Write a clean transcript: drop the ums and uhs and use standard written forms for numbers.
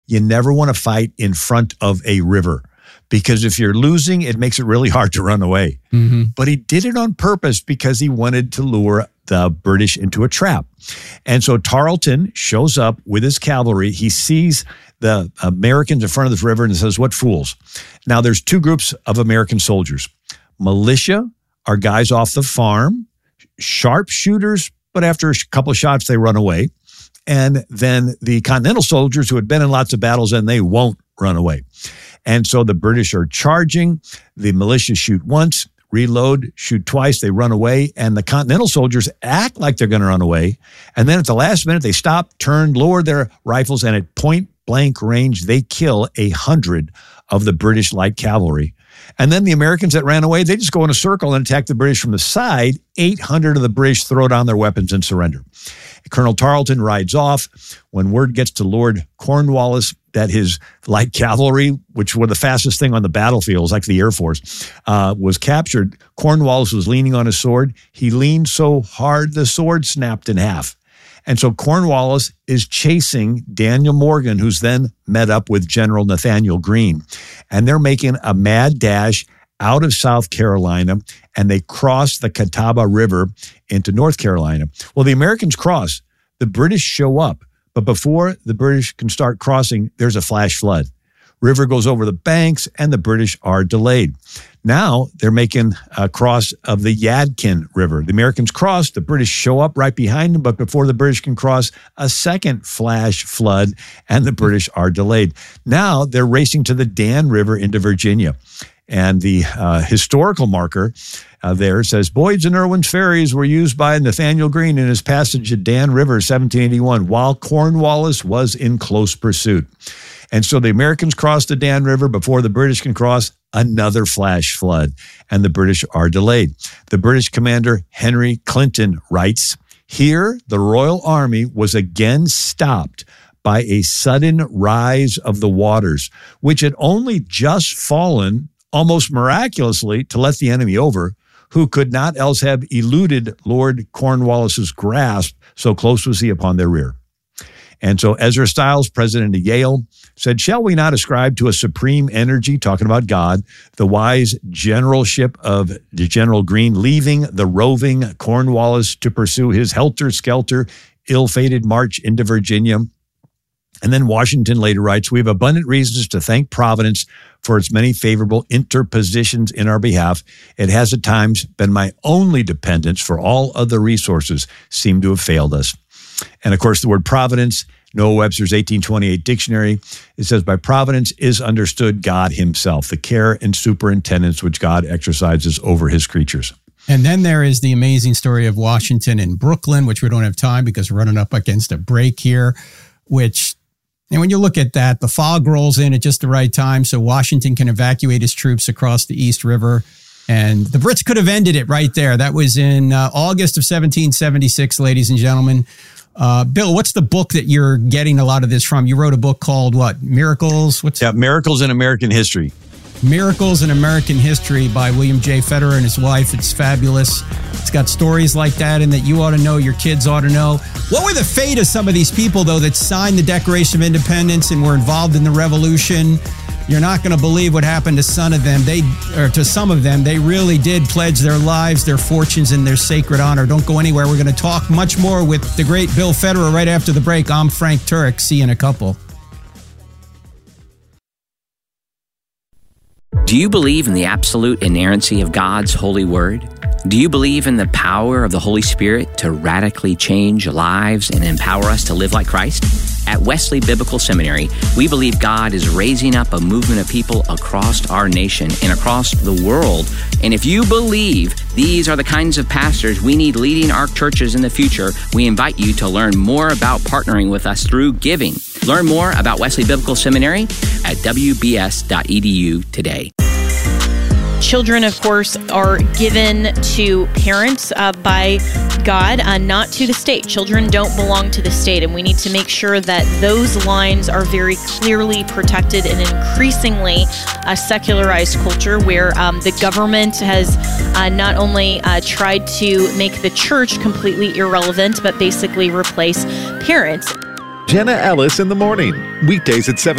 you never want to fight in front of a river, because if you're losing, it makes it really hard to run away. Mm-hmm. But he did it on purpose because he wanted to lure the British into a trap. And so Tarleton shows up with his cavalry. He sees the Americans in front of this river and says, "What fools." Now, there's two groups of American soldiers. Militia are guys off the farm, sharpshooters, but after a couple of shots, they run away. And then the Continental soldiers who had been in lots of battles, and they won't run away. And so the British are charging. The militia shoot once, reload, shoot twice, they run away. And the Continental soldiers act like they're going to run away. And then at the last minute, they stop, turn, lower their rifles, and at point blank range, they kill 100 of the British light cavalry. And then the Americans that ran away, they just go in a circle and attack the British from the side. 800 of the British throw down their weapons and surrender. Colonel Tarleton rides off. When word gets to Lord Cornwallis that his light cavalry, which were the fastest thing on the battlefield, like the Air Force, was captured, Cornwallis was leaning on his sword. He leaned so hard, the sword snapped in half. And so Cornwallis is chasing Daniel Morgan, who's then met up with General Nathaniel Greene. And they're making a mad dash out of South Carolina, and they cross the Catawba River into North Carolina. Well, the Americans cross. The British show up. But before the British can start crossing, there's a flash flood. River goes over the banks, and the British are delayed. Now they're making a cross of the Yadkin River. The Americans cross, the British show up right behind them, but before the British can cross, a second flash flood, and the British are delayed. Now they're racing to the Dan River into Virginia. And the historical marker there says, Boyd's and Irwin's ferries were used by Nathaniel Greene in his passage at Dan River, 1781, while Cornwallis was in close pursuit. And so the Americans cross the Dan River before the British can cross. Another flash flood, and the British are delayed. The British commander, Henry Clinton, writes, "Here, the Royal Army was again stopped by a sudden rise of the waters, which had only just fallen almost miraculously to let the enemy over, who could not else have eluded Lord Cornwallis's grasp, so close was he upon their rear." And so Ezra Stiles, president of Yale, said, "Shall we not ascribe to a supreme energy," talking about God, "the wise generalship of General Greene, leaving the roving Cornwallis to pursue his helter-skelter, ill-fated march into Virginia?" And then Washington later writes, "We have abundant reasons to thank Providence for its many favorable interpositions in our behalf. It has at times been my only dependence, for all other resources seem to have failed us." And of course, the word providence, Noah Webster's 1828 dictionary, it says, "By providence is understood God himself, the care and superintendence which God exercises over his creatures." And then there is the amazing story of Washington in Brooklyn, which we don't have time because we're running up against a break here, which, and when you look at that, the fog rolls in at just the right time so Washington can evacuate his troops across the East River. And the Brits could have ended it right there. That was in August of 1776, ladies and gentlemen. Bill, what's the book that you're getting a lot of this from? You wrote a book called what? Miracles? Miracles in American History. Miracles in American History by William J. Federer and his wife. It's fabulous. It's got stories like that and that you ought to know, your kids ought to know. What were the fate of some of these people, though, that signed the Declaration of Independence and were involved in the Revolution? You're not going to believe what happened to some of them. To some of them, they really did pledge their lives, their fortunes, and their sacred honor. Don't go anywhere. We're going to talk much more with the great Bill Federer right after the break. I'm Frank Turek. See you in a couple. Do you believe in the absolute inerrancy of God's holy word? Do you believe in the power of the Holy Spirit to radically change lives and empower us to live like Christ? At Wesley Biblical Seminary, we believe God is raising up a movement of people across our nation and across the world. And if you believe these are the kinds of pastors we need leading our churches in the future, we invite you to learn more about partnering with us through giving. Learn more about Wesley Biblical Seminary at wbs.edu today. Children, of course, are given to parents by God, not to the state. Children don't belong to the state, and we need to make sure that those lines are very clearly protected in an increasingly secularized culture where the government has not only tried to make the church completely irrelevant, but basically replace parents. Jenna Ellis in the morning, weekdays at 7.